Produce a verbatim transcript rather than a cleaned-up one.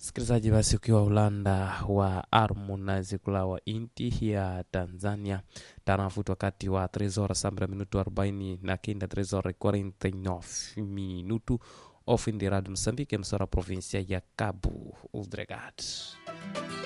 Msikilizaji, basi ukiwa Ulanda wa Harmonize kula wa inti ya Tanzania tanafuta wakati wa treze horas sambra minuto arobaini na kenda treze horas quarenta e nove minuto ofindi Radio Moçambique, emissora província ya Cabo Delgado.